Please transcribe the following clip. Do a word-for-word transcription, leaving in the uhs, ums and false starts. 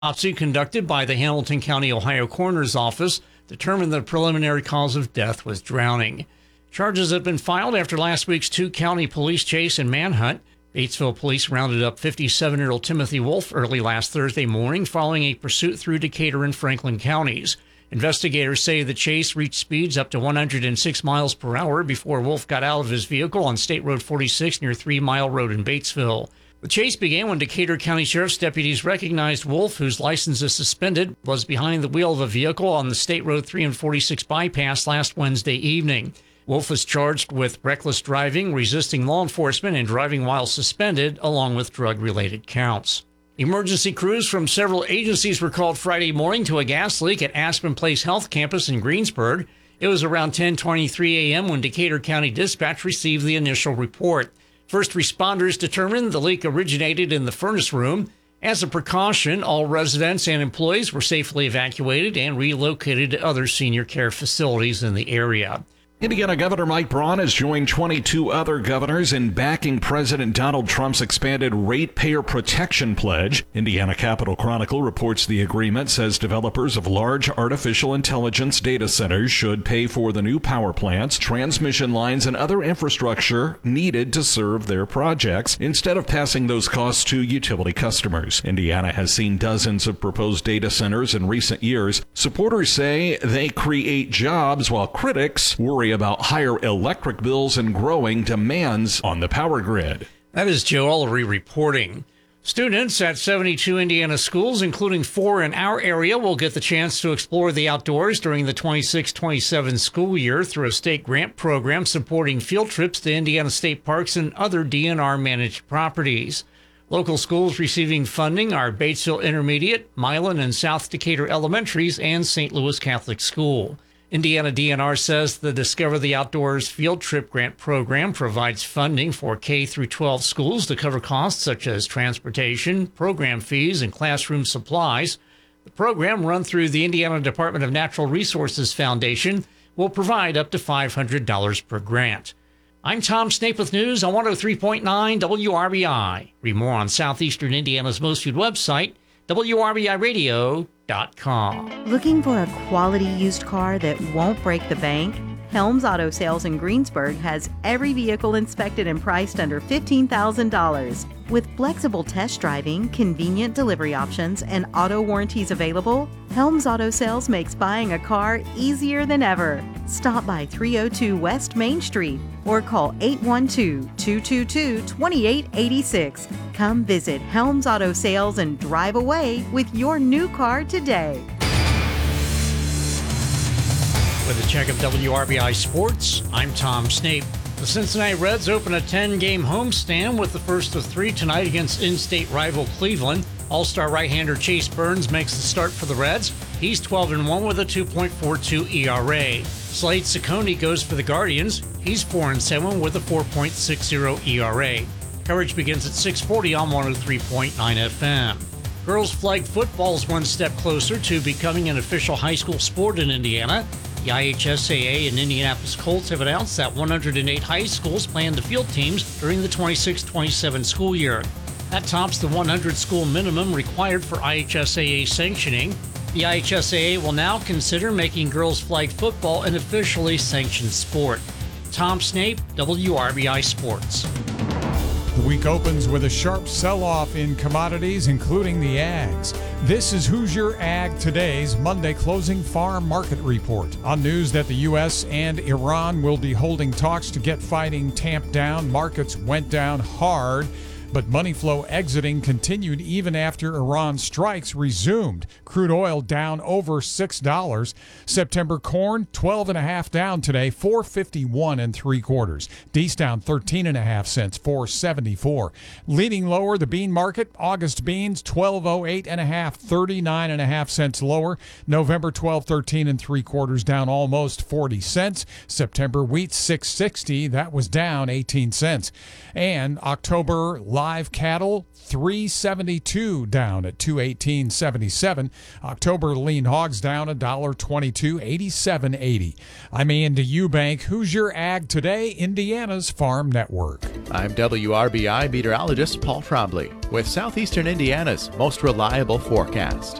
Autopsy conducted by the Hamilton County, Ohio Coroner's Office determined the preliminary cause of death was drowning. Charges have been filed after last week's two-county police chase and manhunt. Batesville police rounded up fifty-seven-year-old Timothy Wolf early last Thursday morning following a pursuit through Decatur and Franklin counties. Investigators say the chase reached speeds up to one hundred six miles per hour before Wolf got out of his vehicle on State Road forty-six near Three Mile Road in Batesville. The chase began when Decatur County Sheriff's deputies recognized Wolf, whose license is suspended, was behind the wheel of a vehicle on the State Road three and forty-six bypass last Wednesday evening. Wolf was charged with reckless driving, resisting law enforcement, and driving while suspended, along with drug-related counts. Emergency crews from several agencies were called Friday morning to a gas leak at Aspen Place Health Campus in Greensburg. It was around ten twenty-three a.m. when Decatur County Dispatch received the initial report. First responders determined the leak originated in the furnace room. As a precaution, all residents and employees were safely evacuated and relocated to other senior care facilities in the area. Indiana Governor Mike Braun has joined twenty-two other governors in backing President Donald Trump's expanded ratepayer protection pledge. Indiana Capitol Chronicle reports the agreement says developers of large artificial intelligence data centers should pay for the new power plants, transmission lines, and other infrastructure needed to serve their projects instead of passing those costs to utility customers. Indiana has seen dozens of proposed data centers in recent years. Supporters say they create jobs while critics worry about higher electric bills and growing demands on the power grid. That is Joe Ullery reporting. Students at seventy-two Indiana schools, including four in our area, will get the chance to explore the outdoors during the twenty-six twenty-seven school year through a state grant program supporting field trips to Indiana state parks and other D N R-managed properties. Local schools receiving funding are Batesville Intermediate, Milan and South Decatur Elementaries, and Saint Louis Catholic School. Indiana D N R says the Discover the Outdoors Field Trip Grant Program provides funding for K through twelve schools to cover costs such as transportation, program fees, and classroom supplies. The program, run through the Indiana Department of Natural Resources Foundation, will provide up to five hundred dollars per grant. I'm Tom Snape with news on one oh three point nine W R B I. Read more on Southeastern Indiana's most viewed website, W R B I radio dot com. Looking for a quality used car that won't break the bank? Helms Auto Sales in Greensburg has every vehicle inspected and priced under fifteen thousand dollars. With flexible test driving, convenient delivery options, and auto warranties available, Helms Auto Sales makes buying a car easier than ever. Stop by three oh two West Main Street or call eight one two, two two two, two eight eight six. Come visit Helms Auto Sales and drive away with your new car today. With a check of W R B I Sports, I'm Tom Snape. The Cincinnati Reds open a ten-game homestand with the first of three tonight against in-state rival Cleveland. All-star right-hander Chase Burns makes the start for the Reds. He's twelve and one with a two point four two E R A. Slade Ciccone goes for the Guardians. He's four and seven with a four point six oh E R A. Coverage begins at six forty on one oh three point nine F M. Girls flag football is one step closer to becoming an official high school sport in Indiana. The I H S A A and Indianapolis Colts have announced that one hundred eight high schools plan to field teams during the twenty-six twenty-seven school year. That tops the one hundred school minimum required for I H S A A sanctioning. The I H S A A will now consider making girls flag football an officially sanctioned sport. Tom Snape, W R B I Sports. The week opens with a sharp sell-off in commodities, including the ags. This is Hoosier Ag Today's Monday closing farm market report. On news that the U S and Iran will be holding talks to get fighting tamped down, markets went down hard. But money flow exiting continued even after Iran strikes resumed. Crude oil down over six dollars. September corn, twelve and a half down today, four fifty-one and three quarters. Dees down thirteen and a half cents, four seventy-four. Leading lower, the bean market, August beans, twelve oh eight and a half, thirty-nine and a half cents lower. November, twelve thirteen and three quarters, down almost forty cents. September wheat, six sixty, that was down eighteen cents. And October, live cattle three seventy-two down at two eighteen seventy-seven. October lean hogs down one twenty-two eighty-seven eighty. I'm Andy Eubank. Who's your ag today? Indiana's Farm Network. I'm W R B I meteorologist Paul Trombley with Southeastern Indiana's most reliable forecast.